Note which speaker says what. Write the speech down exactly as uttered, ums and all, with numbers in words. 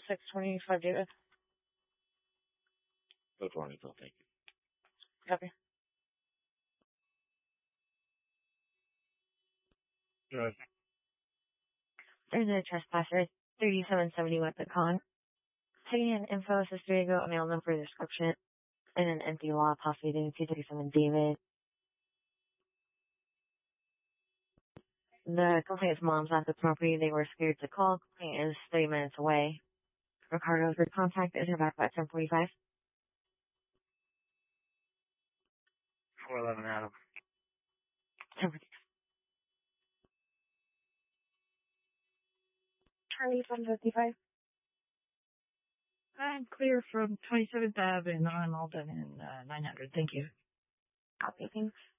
Speaker 1: six twenty-five, David.
Speaker 2: Go Torrington, thank you.
Speaker 1: Copy.
Speaker 2: Good.
Speaker 3: There's a trespasser, thirty-seven seventy West Con. Taking in info, Sister Diego, a mail number description, and an empty lot, possibly dating two thirty-seven David. The complaint's mom's at the property. They were scared to call. Complaint is thirty minutes away. Ricardo's her contact is her back by ten forty-five.
Speaker 2: four eleven Adam.
Speaker 1: Charlie from fifty-five.
Speaker 4: I'm clear from twenty-seventh Avenue, and I'm all done in uh, nine hundred. Thank you.
Speaker 1: Copy, thanks.